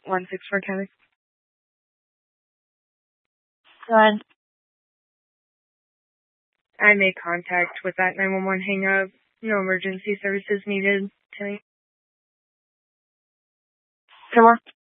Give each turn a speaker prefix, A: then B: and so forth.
A: 164 County.
B: Go ahead.
A: I made contact with that 911 hang-up. No emergency services needed tonight.
B: Come on.